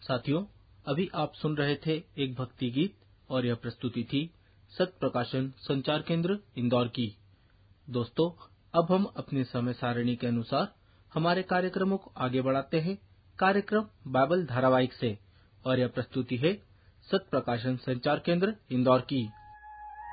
साथियों, अभी आप सुन रहे थे एक भक्ति गीत और यह प्रस्तुति थी सत प्रकाशन संचार केंद्र इंदौर की। दोस्तों, अब हम अपने समय सारणी के अनुसार हमारे कार्यक्रमों को आगे बढ़ाते हैं कार्यक्रम बाइबल धारावाहिक से, और यह प्रस्तुति है सत प्रकाशन संचार केंद्र इंदौर की।